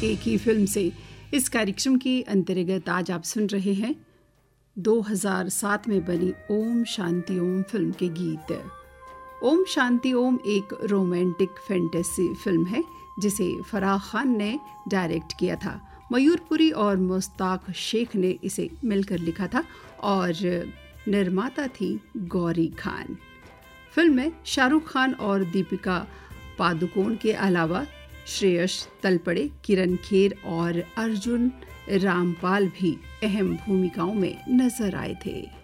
एक ही फिल्म से। इस कार्यक्रम के अंतर्गत आज आप सुन रहे हैं 2007 में बनी ओम शांति ओम फिल्म के गीत। ओम शांति ओम एक रोमांटिक फैंटेसी फिल्म है जिसे फराह खान ने डायरेक्ट किया था। मयूर पुरी और मुश्ताक शेख ने इसे मिलकर लिखा था और निर्माता थी गौरी खान। फिल्म में शाहरुख खान और दीपिका पादुकोण के अलावा श्रेयस तलपड़े, किरण खेर और अर्जुन रामपाल भी अहम भूमिकाओं में नजर आए थे।